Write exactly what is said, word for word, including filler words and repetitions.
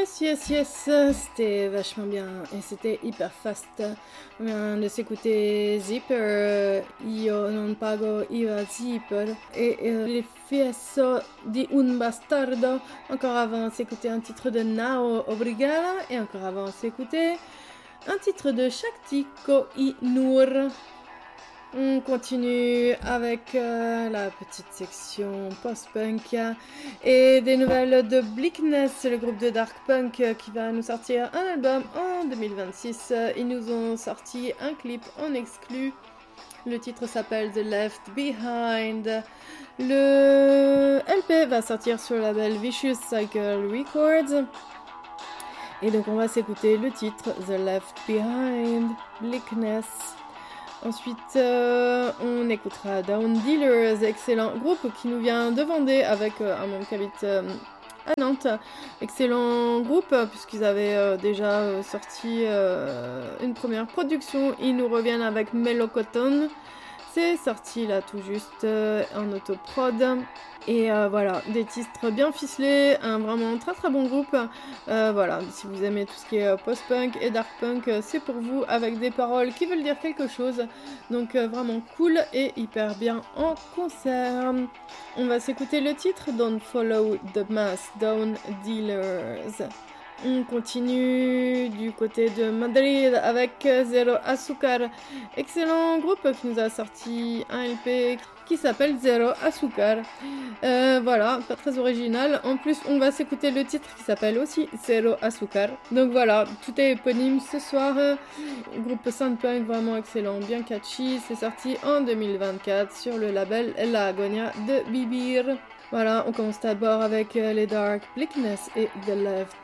Yes, yes, yes, c'était vachement bien et c'était hyper fast. On vient de s'écouter Zipper, Io non pago I V A Zipper et euh, Les Fieso di un Bastardo. Encore avant, on s'écoutait un titre de Nao Obrigada et encore avant, on s'écoutait un titre de Shaktiko I Nur. On continue avec euh, la petite section post-punk et des nouvelles de Bleakness, le groupe de dark punk qui va nous sortir un album en deux mille vingt-six. Ils nous ont sorti un clip en exclu. Le titre s'appelle The Left Behind. Le L P va sortir sur le label Vicious Cycle Records. Et donc on va s'écouter le titre The Left Behind, Bleakness. Ensuite, euh, on écoutera Down Dealers, excellent groupe qui nous vient de Vendée avec euh, un membre qui habite euh, à Nantes. Excellent groupe puisqu'ils avaient euh, déjà euh, sorti euh, une première production. Ils nous reviennent avec Mellow Cotton. C'est sorti là tout juste euh, en autoprod. Et euh, voilà, des titres bien ficelés, un vraiment très très bon groupe. Euh, voilà, si vous aimez tout ce qui est post-punk et dark punk, c'est pour vous avec des paroles qui veulent dire quelque chose. Donc euh, vraiment cool et hyper bien en concert. On va s'écouter le titre Don't Follow the Mass, Down Dealers. On continue du côté de Madrid avec Zero Azúcar, excellent groupe qui nous a sorti un L P qui s'appelle Zero Azúcar. Euh, voilà, pas très original. En plus, on va s'écouter le titre qui s'appelle aussi Zero Azúcar. Donc voilà, tout est éponyme ce soir. Groupe soundpunk vraiment excellent, bien catchy. C'est sorti en deux mille vingt-quatre sur le label La Agonia de Bibir. Voilà, on commence d'abord avec les Dark Bleakness et The Left